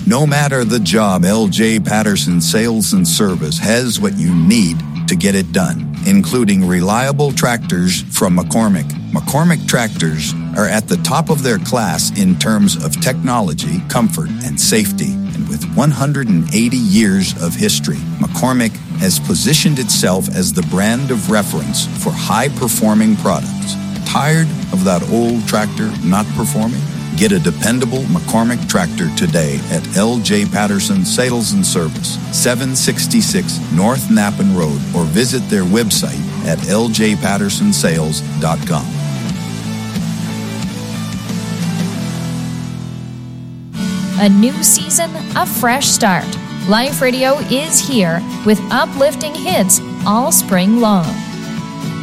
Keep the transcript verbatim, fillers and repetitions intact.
No matter the job, L J Patterson Sales and Service has what you need to get it done, including reliable tractors from McCormick. McCormick tractors are at the top of their class in terms of technology, comfort, and safety. And with one hundred eighty years of history, McCormick has positioned itself as the brand of reference for high-performing products. Tired of that old tractor not performing? Get a dependable McCormick tractor today at L J Patterson Sales and Service, seven sixty-six North Nappen Road, or visit their website at l j patterson sales dot com. A new season, a fresh start. Life Radio is here with uplifting hits all spring long.